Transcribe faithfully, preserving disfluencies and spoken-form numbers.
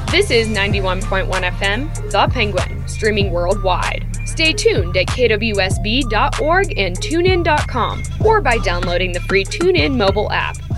This is ninety-one point one F M, The Penguin, streaming worldwide. Stay tuned at K W S B dot org and tune in dot com, or by downloading the free TuneIn mobile app.